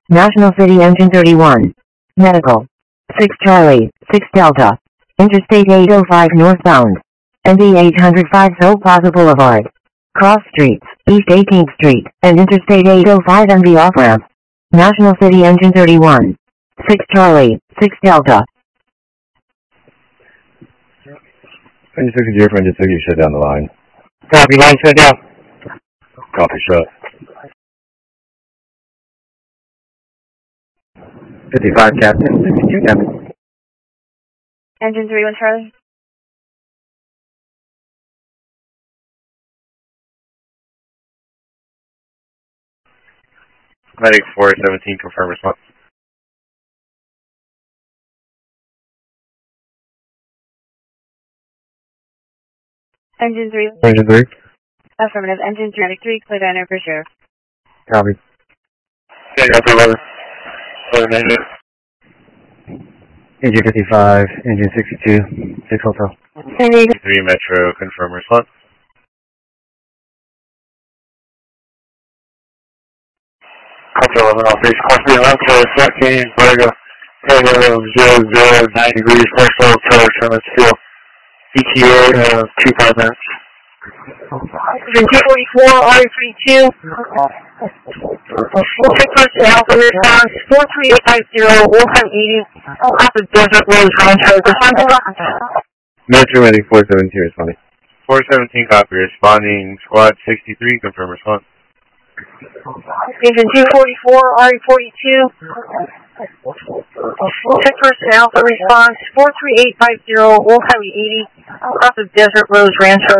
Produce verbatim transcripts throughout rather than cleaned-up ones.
National City Engine thirty-one. Medical. six Charlie, six Delta. Interstate eight oh five northbound. N B eight oh five South Plaza Boulevard. Cross Streets, East eighteenth Street, and Interstate eight oh five N B off-ramp. National City Engine thirty-one. six Charlie, six Delta. Engine sixty-two for engine sixty, shut down the line. Copy, line shut down. Copy, shut. fifty-five Captain, sixty-two Captain. Engine three one Charlie. Medic four seventeen, confirm response. Engine three. Engine three. Affirmative. Engine three, Medic three, clear diner for sheriff. Copy. Okay, that's eleven. eleven engine. Engine fifty-five, engine sixty-two, six Hotel. three Metro, confirm response. Copy eleven, all three, course three eleven, Charlie, seventeen, Vertigo, zero, zero, zero, nine degrees, first level, Charlie, turn steel, E T A, uh, two, five minutes. Engine two forty-four, R thirty-two. We'll take personnel for response, four three eight five zero, Wolfham eighty, off the Desert Rose Rancho, Metro Medic four seventeen responding. four seventeen, copy, responding. Squad sixty-three, confirm response. Engine two forty-four, R forty-two. We'll take personnel for response, four three eight five zero, Wolfham eighty, off the Desert Rose Rancho,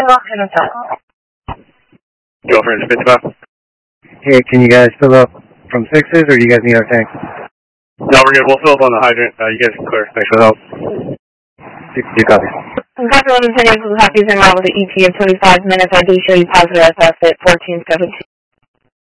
Girlfriend fifty-five. Hey, can you guys fill up from sixes, or do you guys need our tanks? No, we're good. We'll fill up on the hydrant. Uh, you guys can clear. Thanks for the help. sixty-two, copy. Copy eleven ten, copies en route with the E T A of twenty-five minutes. I do show you positive S S at fourteen seventeen.